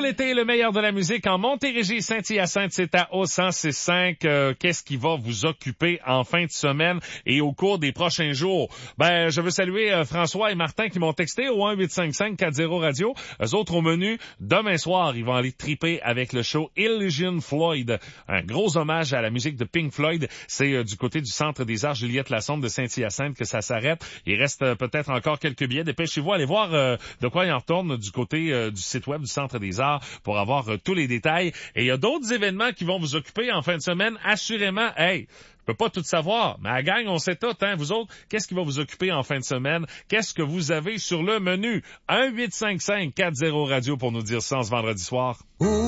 l'été, le meilleur de la musique en Montérégie, Saint-Hyacinthe, c'est à au 106.5. Qu'est-ce qui va vous occuper en fin de semaine et au cours des prochains jours? Je veux saluer François et Martin qui m'ont texté au 1-855-40 Radio. Eux autres au menu, demain soir, ils vont aller triper avec le show Elysian Floyd. Un gros hommage à la musique de Pink Floyd. C'est du côté du Centre des Arts Juliette Lassonde de Saint-Hyacinthe que ça s'arrête. Il reste peut-être encore quelques billets. Dépêchez-vous, allez voir de quoi il en retourne du côté du site web du Centre des Arts pour avoir tous les détails. Et il y a d'autres événements qui vont vous occuper en fin de semaine. Assurément, je peux pas tout savoir, mais à la gang, on sait tout, hein. Vous autres, qu'est-ce qui va vous occuper en fin de semaine? Qu'est-ce que vous avez sur le menu? 1-855-40 Radio pour nous dire ça ce vendredi soir.